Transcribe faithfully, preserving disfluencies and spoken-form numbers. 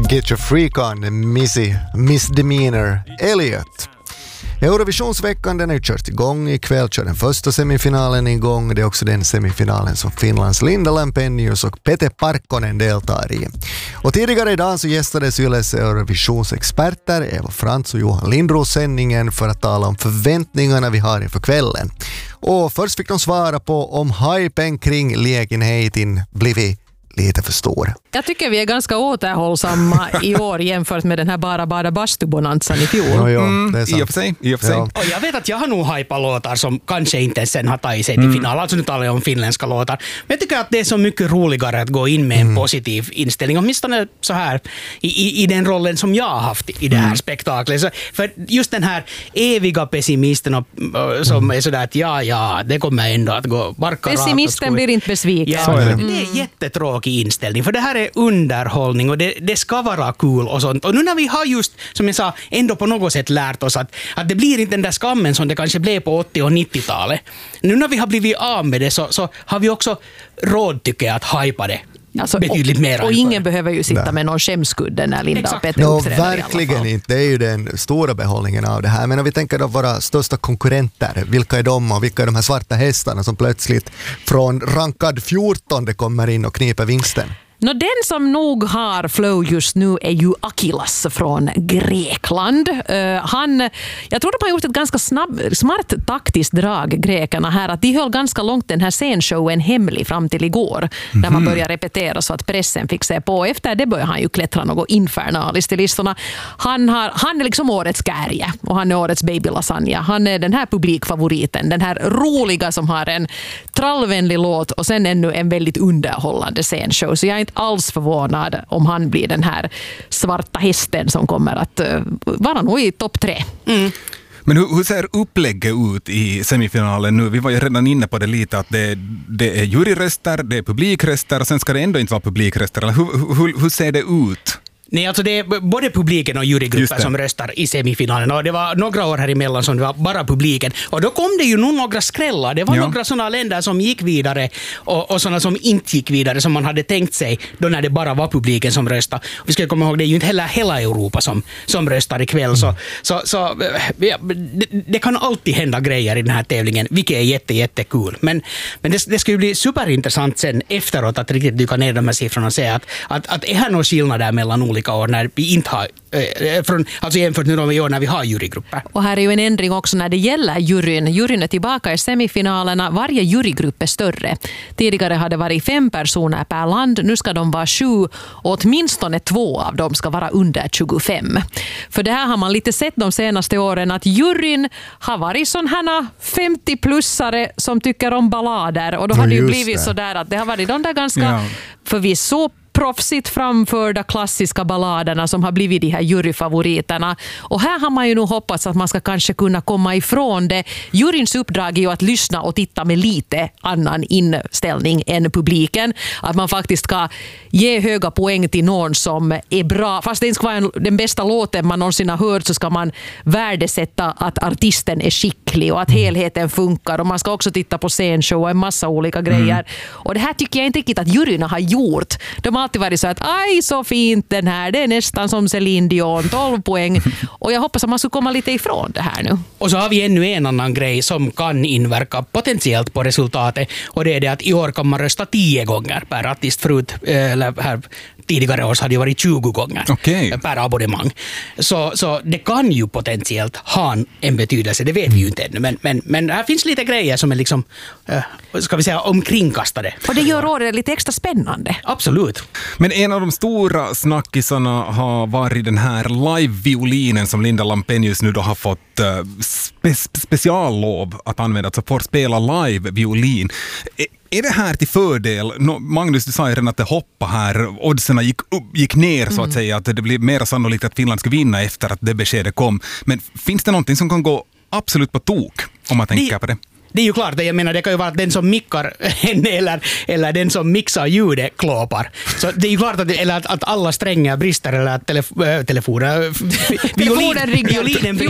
Get your freak on, Missy Misdemeanor Elliot. Eurovisionsveckan den är kört igång. Ikväll kör den första semifinalen igång. Det är också den semifinalen som Finlands Linda Lampenius och Pete Parkkonen deltar i. Och tidigare idag så gästades Yles Eurovisionsexperter Eva Frans och Johan Lindros sändningen för att tala om förväntningarna vi har inför kvällen. Och först fick de svara på om hypen kring lägenheten blivit lite för stor. Jag tycker vi är ganska återhållsamma i år jämfört med den här bara bara bastubonanzan i fjol. Ja, ja, Mm, det är sant. I och för sig. I och för sig. Ja. Och jag vet att jag har nog hypat låtar som kanske inte sen har tagit sig till Mm. final. Alltså nu talar jag om finländska låtar. Men jag tycker att det är så mycket roligare att gå in med en Mm. positiv inställning. Åtminstone så här i, i, i den rollen som jag har haft i det här Mm. spektaklet. Så, för just den här eviga pessimisten och, och, som Mm. är sådär att ja, ja, det kommer ändå att gå barka rakt åt Pessimisten skogen. blir inte besviken. Ja, Så är det. det är en jättetråkig inställning, för det här är underhållning och det, det ska vara kul och sånt. Och nu när vi har just, som jag sa, ändå på något sätt lärt oss att, att det blir inte den där skammen som det kanske blev på åttio- och nittiotalet. Nu när vi har blivit av med det så, så har vi också råd, tycker jag, att hypa det. Alltså, betydligt och, mer. och ingen behöver ju sitta Nej. med någon skämskudde när Linda Exakt. och Peter No, uppträder i alla verkligen fall. inte. Det är ju den stora behållningen av det här. Men om vi tänker då våra största konkurrenter, vilka är de och vilka är de här svarta hästarna som plötsligt från rankad fjorton kommer in och kniper vinsten? Nå, den som nog har flow just nu är ju Akilas från Grekland. Uh, han, jag tror de har gjort ett ganska snabb, smart taktiskt drag, grekerna här, att de höll ganska långt den här scenshowen hemlig fram till igår, mm-hmm. när man började repetera så att pressen fick se på. Efter det började han ju klättra något infernaliskt i listorna. Han, har, han är liksom årets Kärje och han är årets baby lasagna. Han är den här publikfavoriten, den här roliga som har en trallvänlig låt och sen ännu en väldigt underhållande scenshow. Så jag är inte alls förvånad om han blir den här svarta hästen som kommer att uh, vara nog i topp tre. Mm. Men hur, hur ser upplägget ut i semifinalen nu? Vi var ju redan inne på det lite, att det, det är juryröster, det är publikröster och sen ska det ändå inte vara publikröster. Eller hur, hur, hur ser det ut? Nej, alltså det är både publiken och jurygrupper som röstar i semifinalen. Och det var några år här emellan som det var bara publiken. Och då kom det ju nog några skrällar. Det var Ja. några sådana länder som gick vidare och, och sådana som inte gick vidare som man hade tänkt sig då när det bara var publiken som röstade. Och vi ska komma ihåg, det är ju inte heller hela Europa som, som röstar ikväll. Så, så, så ja, det, det kan alltid hända grejer i den här tävlingen, vilket är jätte, jättekul. Men, men det, det ska ju bli superintressant sen efteråt att riktigt dyka ner de här siffrorna och säga att, att, att är här någon skillnad där mellan olika år när vi inte har, eh, från, alltså jämfört med de år när vi har jurygrupper. Och här är ju en ändring också när det gäller juryn. Juryn är tillbaka i semifinalerna. Varje jurygrupp är större. Tidigare hade det varit fem personer per land. Nu ska de vara sju och åtminstone två av dem ska vara under tjugofem. För det här har man lite sett de senaste åren att juryn har varit sån här femtio-plussare som tycker om ballader. Och då Ja, har det ju just blivit det. så där att det har varit de där ganska Ja. förvisso proffsigt framförda klassiska balladerna som har blivit de här juryfavoriterna. Och här har man ju nog hoppats att man ska kanske kunna komma ifrån det. Juryns uppdrag är ju att lyssna och titta med lite annan inställning än publiken. Att man faktiskt ska ge höga poäng till någon som är bra. Fast det inte ska vara en, den bästa låten man någonsin har hört, så ska man värdesätta att artisten är skicklig och att helheten funkar. Och man ska också titta på scenshow och en massa olika grejer. Mm. Och det här tycker jag inte riktigt att juryna har gjort. De har alltid varit så att aj så fint den här, det är nästan som Celine Dion, tolv poäng. Och jag hoppas att man ska komma lite ifrån det här nu. Och så har vi ännu en annan grej som kan inverka potentiellt på resultatet, och det är det att i år kan man rösta tio gånger per artist. Förut, eller här, tidigare år så hade det varit tjugo gånger Okej. per abonnemang. Så, så det kan ju potentiellt ha en betydelse, det vet vi ju inte ännu. Men, men, men här finns lite grejer som är liksom, ska vi säga, omkringkastade. Och det gör året lite extra spännande. Absolut. Men en av de stora snackisarna har varit den här live-violinen som Linda Lampenius nu då har fått uh, spe- speciallov att använda, alltså får spela live-violin. Är, är det här till fördel? No, Magnus, du sa ju redan att det hoppade här, oddsen gick, upp, gick ner så att mm. säga, att det blir mer sannolikt att Finland ska vinna efter att det beskedet kom. Men finns det någonting som kan gå absolut på tok om man tänker det, på det? Det är ju klart, jag menar, det kan ju vara att den som mickar henne eller, eller den som mixar ljudet klåpar. Så det är ju klart att, eller att, att alla strängar brister eller att telef- telefoner, violin, violinen